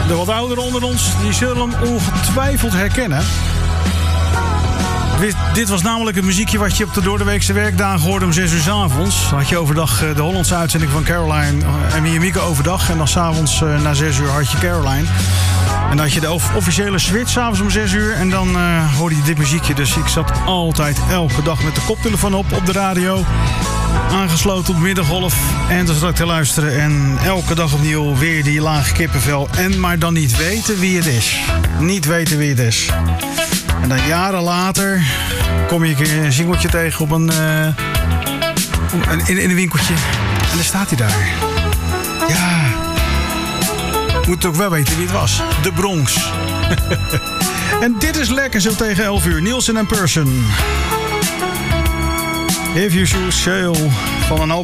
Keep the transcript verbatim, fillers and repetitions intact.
De wat ouderen onder ons, die zullen hem ongetwijfeld herkennen. Dit was namelijk het muziekje wat je op de doordeweekse werkdagen hoorde om zes uur 's avonds. Dan had je overdag de Hollandse uitzending van Caroline en Miamieke overdag. En dan 's avonds na zes uur had je Caroline. En dan had je de officiële switch 's avonds om zes uur. En dan uh, hoorde je dit muziekje. Dus ik zat altijd elke dag met de koptelefoon op op de radio. Aangesloten op middengolf. En dan zat ik te luisteren. En elke dag opnieuw weer die lage kippenvel. En maar dan niet weten wie het is. Niet weten wie het is. En dan jaren later kom je een keer een singeltje tegen op een, uh, een, in, in een winkeltje. En dan staat hij daar. Ja. Moet ook wel weten wie het was. De Bronx. En dit is lekker zo tegen elf uur. Nielsen en Person. If You Should Sail van een